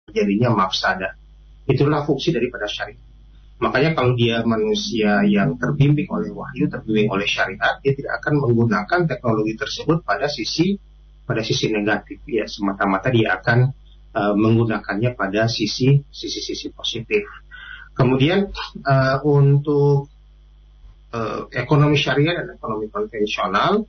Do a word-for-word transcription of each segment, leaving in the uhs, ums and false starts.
terjadinya mafsadah. Itulah fungsi daripada syariat. Makanya kalau dia manusia yang terbimbing oleh wahyu, terbimbing oleh syariat, dia tidak akan menggunakan teknologi tersebut pada sisi pada sisi negatif. Ya, semata-mata dia akan uh, menggunakannya pada sisi sisi-sisi positif. Kemudian uh, untuk uh, ekonomi syariah dan ekonomi konvensional,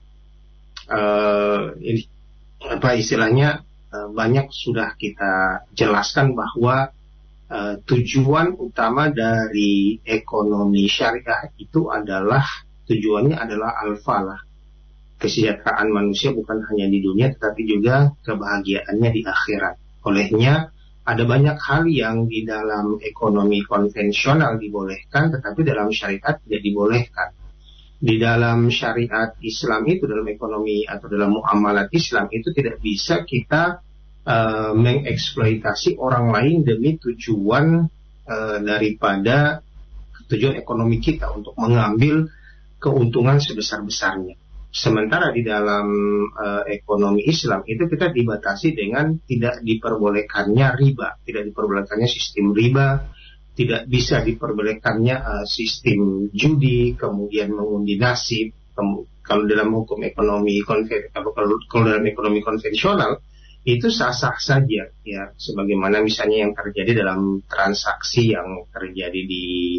uh, ini apa istilahnya uh, banyak sudah kita jelaskan bahwa Uh, tujuan utama dari ekonomi syariah itu adalah tujuannya adalah al-falah, kesejahteraan manusia bukan hanya di dunia tetapi juga kebahagiaannya di akhirat. Olehnya ada banyak hal yang di dalam ekonomi konvensional dibolehkan tetapi dalam syariat tidak dibolehkan. Di dalam syariat Islam itu, dalam ekonomi atau dalam muamalat Islam itu tidak bisa kita Uh, mengeksploitasi orang lain demi tujuan uh, daripada tujuan ekonomi kita untuk mengambil keuntungan sebesar-besarnya. Sementara di dalam uh, ekonomi Islam itu kita dibatasi dengan tidak diperbolehkannya riba, tidak diperbolehkannya sistem riba, tidak bisa diperbolehkannya uh, sistem judi, kemudian mengundi nasib. Kem- kalau dalam hukum ekonomi konven- kalau, kalau dalam ekonomi konvensional itu sah-sah saja, ya, sebagaimana misalnya yang terjadi dalam transaksi yang terjadi di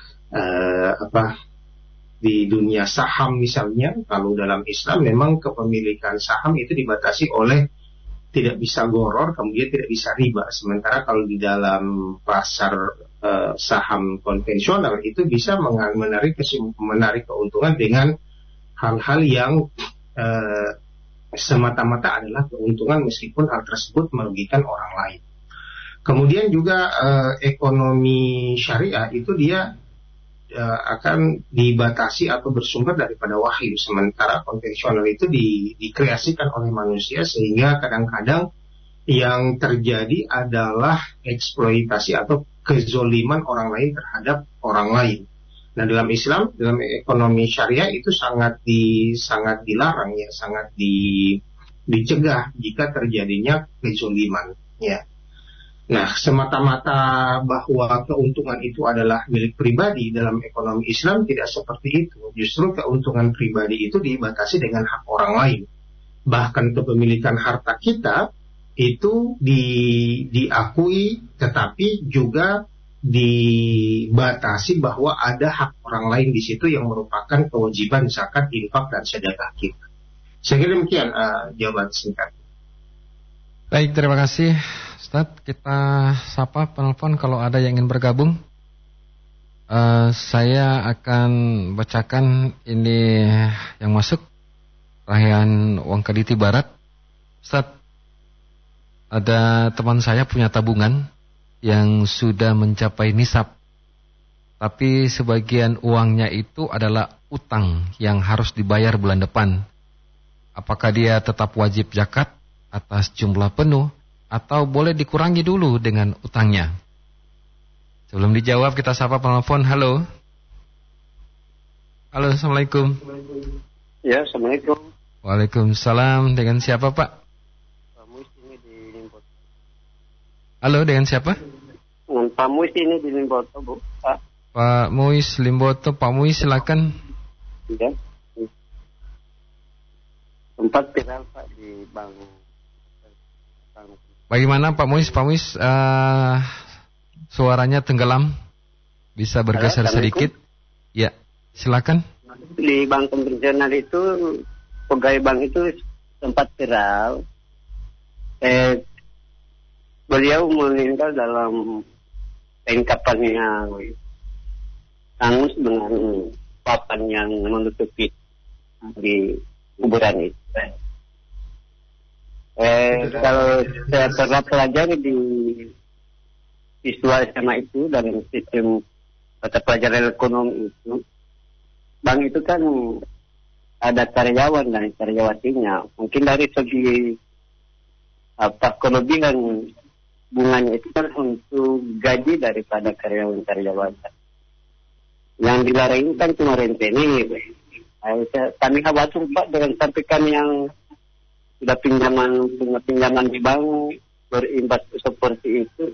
uh, apa di dunia saham misalnya. Kalau dalam Islam memang kepemilikan saham itu dibatasi oleh tidak bisa goror, kemudian tidak bisa riba. Sementara kalau di dalam pasar uh, saham konvensional itu bisa menarik menarik keuntungan dengan hal-hal yang uh, semata-mata adalah keuntungan meskipun hal tersebut merugikan orang lain. Kemudian juga eh, ekonomi syariah itu dia eh, akan dibatasi atau bersumber daripada wahyu, sementara konvensional itu di, dikreasikan oleh manusia sehingga kadang-kadang yang terjadi adalah eksploitasi atau kezoliman orang lain terhadap orang lain. Nah, dalam Islam, dalam ekonomi syariah itu sangat di sangat dilarang, ya, sangat di, dicegah jika terjadinya kezoliman, ya. Nah, semata-mata bahwa keuntungan itu adalah milik pribadi dalam ekonomi Islam tidak seperti itu. Justru keuntungan pribadi itu dibatasi dengan hak orang lain. Bahkan kepemilikan harta kita itu di, diakui, tetapi juga dibatasi bahwa ada hak orang lain di situ yang merupakan kewajiban zakat, infak, dan sedekah kita. Saya kira demikian uh, jawaban singkat. Baik, terima kasih Ustaz. Kita sapa penelpon kalau ada yang ingin bergabung. Uh, saya akan bacakan ini yang masuk. Rahian Wangkaditi Barat. Ustaz, ada teman saya punya tabungan yang sudah mencapai nisab, tapi sebagian uangnya itu adalah utang yang harus dibayar bulan depan. Apakah dia tetap wajib zakat atas jumlah penuh atau boleh dikurangi dulu dengan utangnya? Sebelum dijawab kita sapa penelpon. Halo. Halo, Assalamualaikum. Ya, Assalamualaikum. Waalaikumsalam. Dengan siapa, Pak? Halo, dengan siapa? Dengan Pak Muis ini di Limboto, Bu. Pak, Pak Muis Limboto. Pak Muis, silakan. Ya. Tempat viral, Pak, di Bang. Bang. Bagaimana Pak Muis? Pak Muis, uh, suaranya tenggelam. Bisa bergeser Halo, sedikit? Ya, silakan. Di bank konvensional itu, pegawai bank itu sempat viral. Eh, Beliau meninggal dalam kain kapan yang hangus dengan papan yang menutupi di kuburan itu. Eh, kalau saya pernah pelajari di siswa S M A itu dalam sistem mata pelajaran ekonomi itu, bank itu kan ada karyawan dan karyawatinya. Mungkin dari segi apa kelebihan bunganya itu kan untuk gaji daripada karyawan-karyawan. Yang dilarang ini kan cuma rentenir. Kami khawatir Pak dengan sampai kami yang sudah pinjaman punya pinjaman di bank berimbas seperti itu.